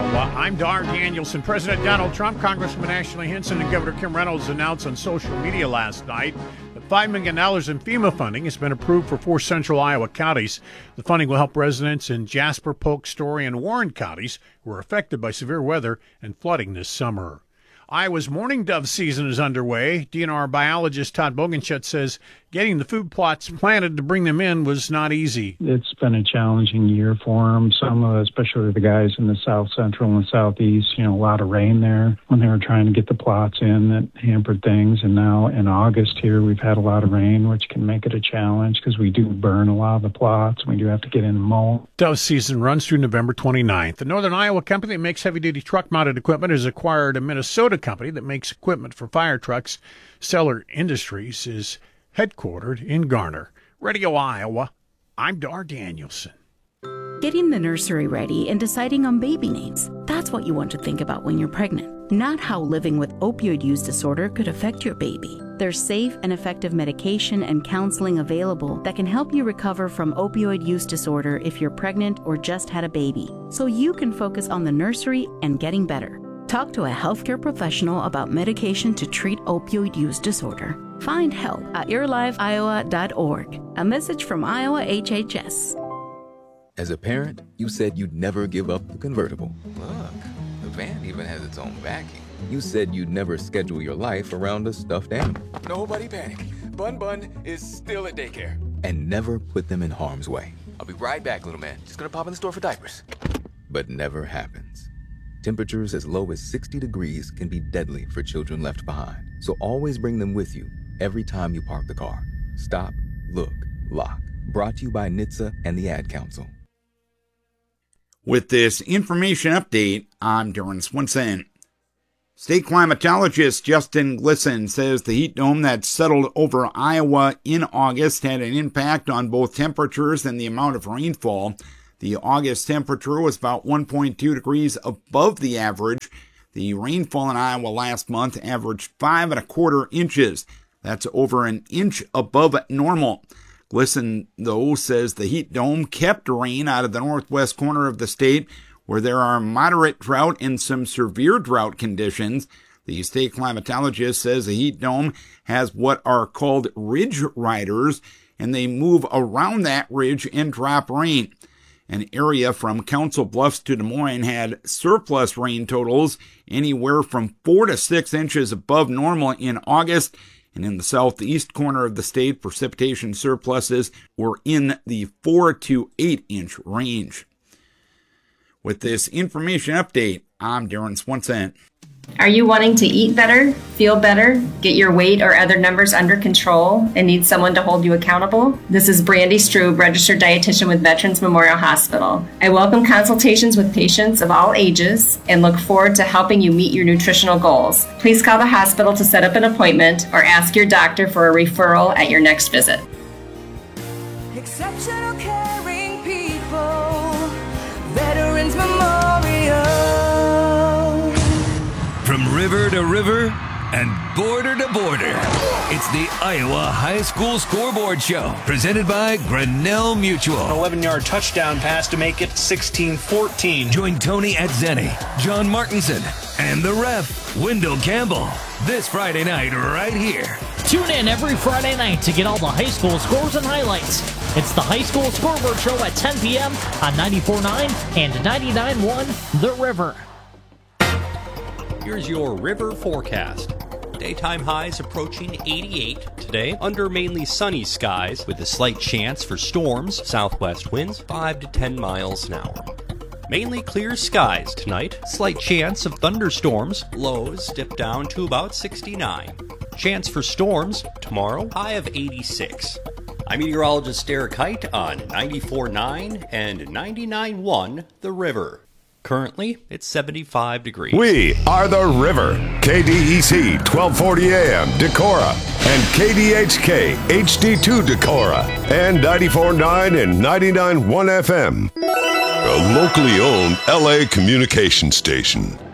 Well, I'm Dar Danielson. President Donald Trump, Congressman Ashley Hinson, and Governor Kim Reynolds announced on social media last night that $5 million in FEMA funding has been approved for 4 central Iowa counties. The funding will help residents in Jasper, Polk, Story, and Warren counties who were affected by severe weather and flooding this summer. Iowa's mourning dove season is underway. DNR biologist Todd Bogenschutz says getting the food plots planted to bring them in was not easy. It's been a challenging year for them. Especially the guys in the south central and southeast, a lot of rain there when they were trying to get the plots in that hampered things. And now in August here, we've had a lot of rain, which can make it a challenge because we do burn a lot of the plots. We do have to get in and mow. Dove season runs through November 29th. The Northern Iowa company that makes heavy-duty truck-mounted equipment has acquired a Minnesota company that makes equipment for fire trucks. Stellar Industries is headquartered in Garner. Radio Iowa, I'm Dar Danielson. Getting the nursery ready and deciding on baby names. That's what you want to think about when you're pregnant, not how living with opioid use disorder could affect your baby. There's safe and effective medication and counseling available that can help you recover from opioid use disorder if you're pregnant or just had a baby, so you can focus on the nursery and getting better. Talk to a healthcare professional about medication to treat opioid use disorder. Find help at yourlifeiowa.org. A message from Iowa HHS. As a parent, you said you'd never give up the convertible. Look, the van even has its own backing. You said you'd never schedule your life around a stuffed animal. Nobody panic. Bun is still at daycare. And never put them in harm's way. I'll be right back, little man. Just gonna pop in the store for diapers. But never happens. Temperatures as low as 60 degrees can be deadly for children left behind. So always bring them with you every time you park the car. Stop, look, lock. Brought to you by NHTSA and the Ad Council. With this information update, I'm Darren Swinson. State climatologist Justin Glisson says the heat dome that settled over Iowa in August had an impact on both temperatures and the amount of rainfall. The August temperature was about 1.2 degrees above the average. The rainfall in Iowa last month averaged 5.25 inches. That's over an inch above normal. Glisson, though, says the heat dome kept rain out of the northwest corner of the state, where there are moderate drought and some severe drought conditions. The state climatologist says the heat dome has what are called ridge riders, and they move around that ridge and drop rain. An area from Council Bluffs to Des Moines had surplus rain totals anywhere from 4 to 6 inches above normal in August. And in the southeast corner of the state, precipitation surpluses were in the 4 to 8 inch range. With this information update, I'm Darren Swinson. Are you wanting to eat better, feel better, get your weight or other numbers under control, and need someone to hold you accountable? This is Brandy Strube, registered dietitian with Veterans Memorial Hospital. I welcome consultations with patients of all ages and look forward to helping you meet your nutritional goals. Please call the hospital to set up an appointment or ask your doctor for a referral at your next visit. Exceptional caring people, Veterans Memorial. From river to river and border to border, it's the Iowa High School Scoreboard Show, presented by Grinnell Mutual. An 11-yard touchdown pass to make it 16-14. Join Tony Adzeni, John Martinson, and the ref, Wendell Campbell, this Friday night right here. Tune in every Friday night to get all the high school scores and highlights. It's the High School Scoreboard Show at 10 p.m. on 94.9 and 99.1 The River. Here's your river forecast. Daytime highs approaching 88 today, under mainly sunny skies with a slight chance for storms, southwest winds 5 to 10 miles an hour. Mainly clear skies tonight, slight chance of thunderstorms, lows dip down to about 69. Chance for storms tomorrow, high of 86. I'm meteorologist Derek Height on 94.9 and 99.1 The River. Currently, it's 75 degrees. We are The River. KDEC 1240 AM Decorah and KDHK HD2 Decorah and 94.9 and 99.1 FM. A locally owned LA communication station.